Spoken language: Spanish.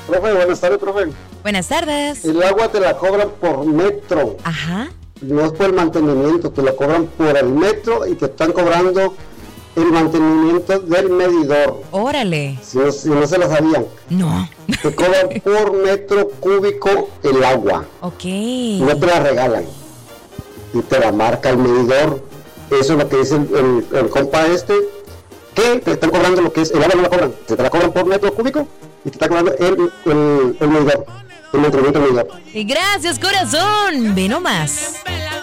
Profe, buenas tardes, profe. Buenas tardes. El agua te la cobran por metro. Ajá. No es por el mantenimiento, te la cobran por el metro y te están cobrando el mantenimiento del medidor. Órale. Si no se lo sabían. No. Te cobran por metro cúbico el agua. Ok. No te la regalan. Y te la marca el medidor. Eso es lo que dice el compa que te están cobrando lo que es, el agua no la cobran, te la cobran por metro cúbico y te está cobrando el medidor, el mantenimiento del medidor. Y gracias, corazón. Ve nomás.